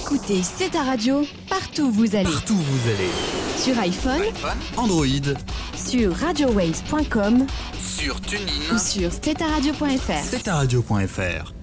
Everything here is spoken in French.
Écoutez, c'est ta radio, partout où vous allez. Partout où vous allez. Sur iPhone, Android, sur radiowaves.com sur TuneIn ou sur steta-radio.fr. steta-radio.fr.